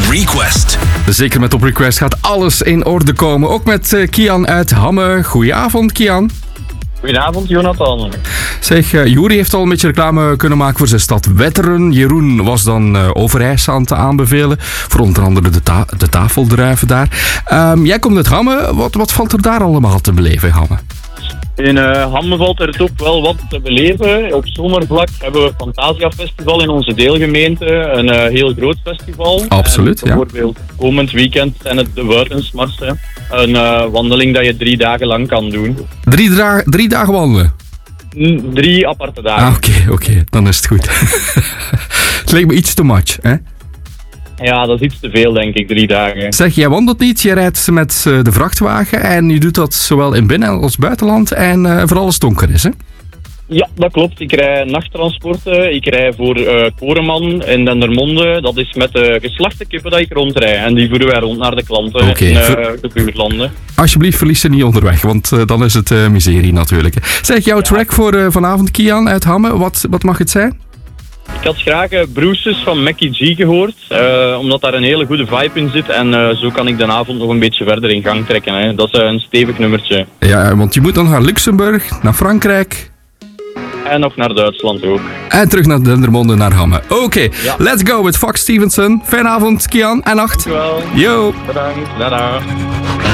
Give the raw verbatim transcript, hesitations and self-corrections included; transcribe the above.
Request. Zeker met Top Request gaat alles in orde komen. Ook met uh, Kian uit Hamme. Goedenavond, Kian. Goedenavond, Jonathan. Zeg, uh, Juri heeft al een beetje reclame kunnen maken voor zijn stad Wetteren. Jeroen was dan uh, Overijs aan te aanbevelen. Voor onder andere de, ta- de tafeldruiven daar. Um, jij komt uit Hamme. Wat, wat valt er daar allemaal te beleven in Hamme? In uh, Hamme valt er toch wel wat te beleven. Op zomervlak hebben we Fantasia Festival in onze deelgemeente. Een uh, heel groot festival. Absoluut, en bijvoorbeeld ja. Komend weekend zijn het de Wuitensmarsen. Een uh, wandeling dat je drie dagen lang kan doen. Drie, dra- drie dagen wandelen? N- drie aparte dagen. Ah, oké, okay, oké. Okay. Dan is het goed. Het leek me iets too much, hè? Ja, dat is iets te veel, denk ik, drie dagen. Zeg, jij wandelt niet, je rijdt met uh, de vrachtwagen en je doet dat zowel in binnen- als buitenland en uh, vooral als het donker is, hè? Ja, dat klopt. Ik rij nachttransporten. Ik rij voor uh, Koreman in Dendermonde. Dat is met de geslachte kippen dat ik rondrij. En die voeren wij rond naar de klanten okay, in uh, ver... de buurlanden. Alsjeblieft, verlies ze niet onderweg, want uh, dan is het uh, miserie natuurlijk. Zeg, jouw ja. track voor uh, vanavond, Kian uit Hamme, wat, wat mag het zijn? Ik had graag uh, Bruces van Mackie G gehoord, uh, omdat daar een hele goede vibe in zit en uh, zo kan ik de avond nog een beetje verder in gang trekken. Hè. Dat is uh, een stevig nummertje. Ja, want je moet dan naar Luxemburg, naar Frankrijk. En nog naar Duitsland ook. En terug naar Dendermonde, naar Hamme. Oké, okay. ja. Let's go with Fox Stevenson. Fijne avond, Kian, en nacht. Dankjewel. Yo. Bedankt. Dada.